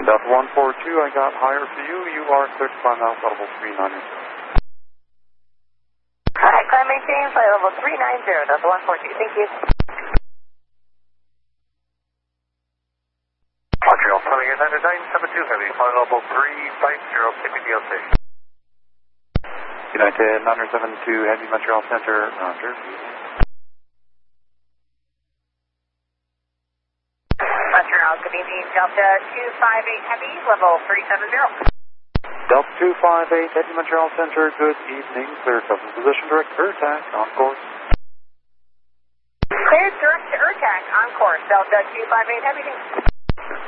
Delta 142, I got higher for you. You are 35 miles, level 390. Alright, climb maintain, flight level 390, Delta 142, thank you. Montreal, coming in under 972 Heavy, flight level 350, KPDLC. United 972 Heavy, Montreal Center, Roger. Montreal, good evening, Delta 258 Heavy, level 370. Delta 258 Heavy, Montreal Center, good evening. Clear southern position, direct to attack, on course. Cleared direct to attack, on course, Delta 258 Heavy.